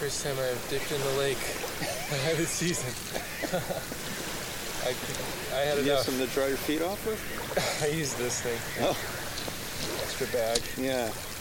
first time I've dipped in the lake this season. I had Did you have enough. something to dry your feet off with? I used this thing. Oh. Extra bag. Yeah.